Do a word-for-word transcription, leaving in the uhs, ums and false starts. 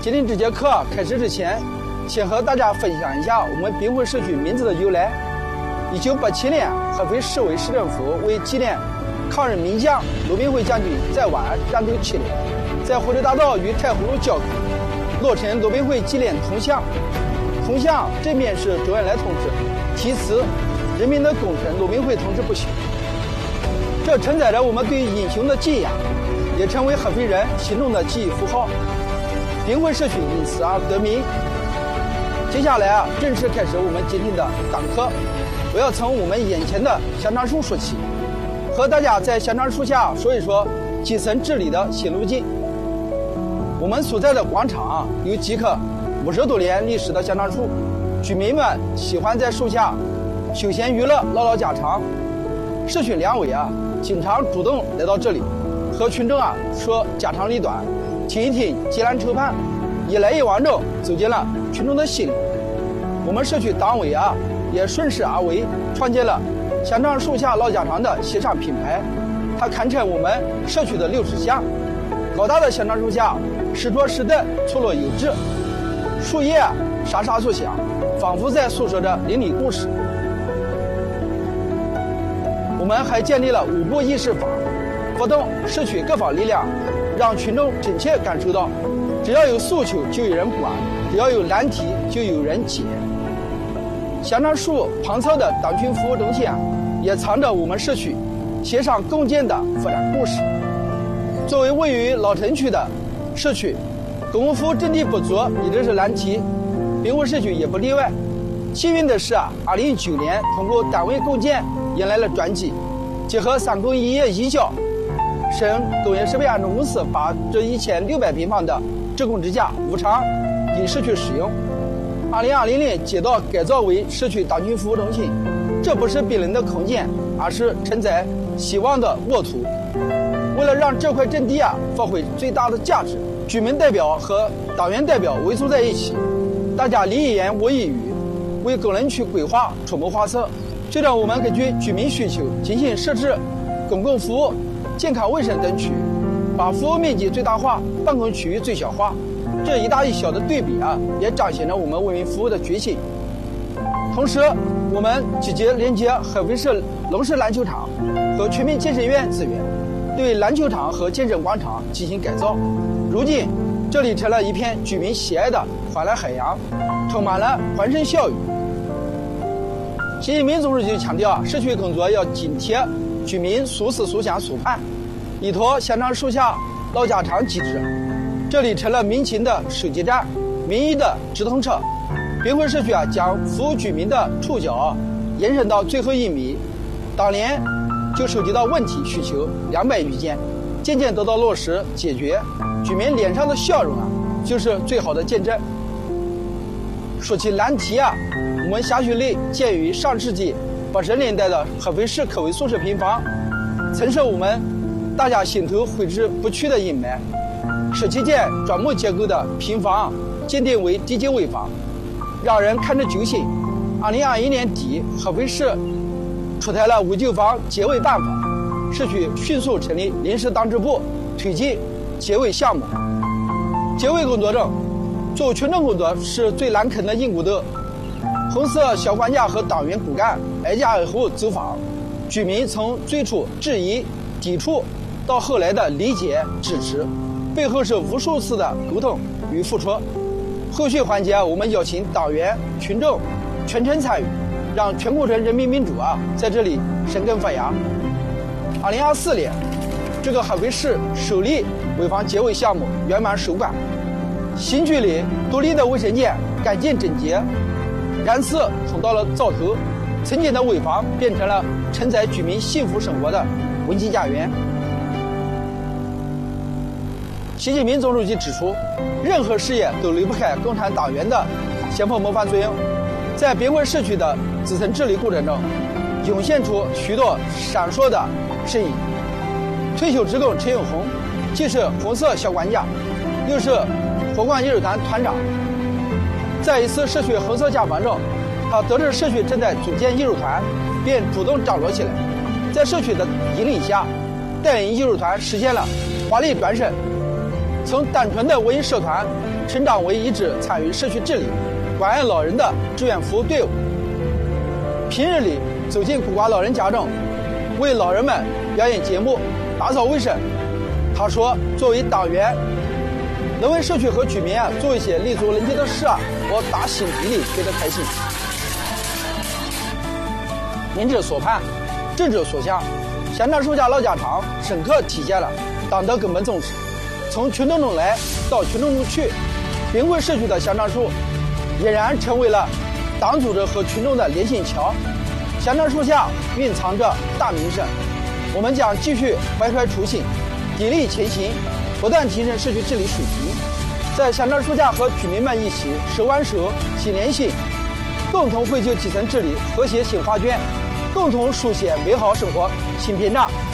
今天这节课开始之前，先和大家分享一下我们滨惠社区名字的由来。一九八七年，合肥市委市政府为纪念抗日名将罗炳辉将军在皖战斗七年，在火车大道与太湖路交口落成罗炳辉纪念铜像。铜像正面是周恩来同志，题词“人民的功臣罗炳辉同志不朽”。这承载着我们对英雄的敬仰，也成为合肥人心中的记忆符号。滨惠社区因此而得名。接下来啊，正式开始我们今天的党课。我要从我们眼前的香樟树说起，和大家在香樟树下说一说基层治理的新路径。我们所在的广场啊，有几棵五十多年历史的香樟树，居民们喜欢在树下休闲娱乐、唠唠家常。社区两委啊，经常主动来到这里，和群众啊说家长里短，听一听急难愁盼，一来一往中走进了群众的心里。我们社区党委啊，也顺势而为，创建了香樟树下唠家常的协商品牌，它堪称我们社区的六尺巷。高大的香樟树下，石桌石凳错落有致，树叶沙沙作响，仿佛在诉说着邻里故事。我们还建立了五步议事法，发动社区各方力量，让群众真切感受到，只要有诉求就有人管，只要有难题就有人解。香樟树旁侧的党群服务中心啊，也藏着我们社区协商共建的发展故事。作为位于老城区的社区，公共服务阵地不足一直是难题，滨惠社区也不例外。幸运的是啊，二零一九年通过单位共建迎来了转机，结合三公一业一销，省工业设备安装公司把这一千六百平方的职工之家无偿给社区使用。二零二零年街道改造为社区党群服务中心，这不是冰冷的空间，而是承载希望的沃土。为了让这块阵地啊发挥最大的价值，居民代表和党员代表围坐在一起，大家你一言我一语，为功能区规划出谋划策。随着我们根据居民需求精心设置公共服务、健康卫生等区域，把服务面积最大化，办公区域最小化。这一大一小的对比啊，也彰显了我们为民服务的决心。同时，我们积极连接合肥市龙石篮球场和全民健身院资源，对篮球场和健身广场进行改造。如今，这里成了一片居民喜爱的欢乐海洋，充满了欢声笑语。习近平总书记强调，社区工作要紧贴居民所思所想所盼，依托香樟树下唠家常机制，这里成了民情的收集站，民意的直通车。滨惠社区啊，将服务居民的触角延伸到最后一米，当年就收集到问题需求两百余件，渐渐得到落实解决，居民脸上的笑容啊，就是最好的见证。说起难题啊，我们辖区内建于上世纪八十年代的合肥市科委宿舍平房，曾是我们大家心头挥之不去的阴霾。十七间砖木结构的平房鉴定为低级危房，让人看着揪心。二零二一年底，合肥市出台了危旧房结违办法，市区迅速成立临时党支部，推进结违项目。结违工作中，做群众工作是最难啃的硬骨头。红色小管家和党员骨干挨家挨户走访，居民从最初质疑、抵触，到后来的理解、支持，背后是无数次的沟通与付出。后续环节，我们邀请党员、群众全程参与，让全过程人民民主啊在这里生根发芽。二零二四年，这个合肥市首例危房结违项目圆满收官。新区里独立的卫生间干净整洁，燃气通到了灶头，曾经的危房变成了承载居民幸福生活的温馨家园。习近平总书记指出，任何事业都离不开共产党员的先锋模范作用。在滨惠社区的基层治理过程中，涌现出许多闪烁的身影。退休职工陈永红，既是红色小管家，又是火光艺术团团长。在一次社区红色家访中，他得知社区正在组建艺术团，便主动张罗起来，在社区的引领下，带领艺术团实现了华丽转身。 从单纯的文艺社团成长为一支参与社区治理、关爱老人的志愿服务队伍。平日里走进孤寡老人家中，为老人们表演节目、打扫卫生。他说：“作为党员，能为社区和居民啊做一些立足人间的事啊，我打心底里觉得开心。”民之所盼，政之所向，香樟树家老家常深刻体现了党的根本宗旨：从群众中来到群众中去。贫困社区的香樟树俨然成为了党组织和群众的联系桥。香樟树下蕴藏着大民生，我们将继续怀揣初心，砥砺前行，不断提升社区治理水平，在香樟树下和居民们一起手挽手、心连心，共同绘就基层治理和谐新画卷，共同书写美好生活新篇章。